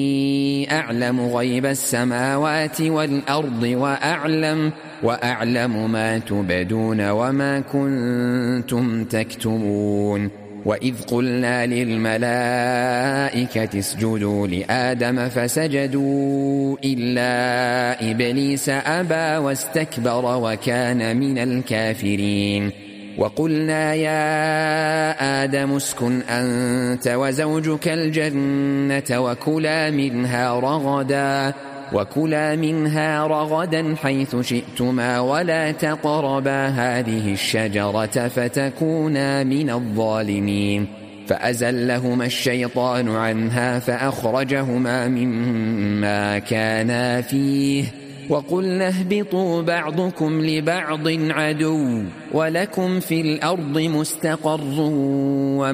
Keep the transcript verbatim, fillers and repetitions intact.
أعلم غيب السماوات والأرض وأعلم, وأعلم ما تبدون وما كنتم تكتمون. وإذ قلنا للملائكة اسجدوا لآدم فسجدوا إلا إبليس أبى واستكبر وكان من الكافرين. وقلنا يا آدم اسكن أنت وزوجك الجنة وكلا منها رغدا وكلا منها رغدا حيث شئتما ولا تقربا هذه الشجرة فتكونا من الظالمين. فأزلهما الشيطان عنها فأخرجهما مما كانا فيه وقلنا اهبطوا بعضكم لبعض عدو ولكم في الأرض مستقر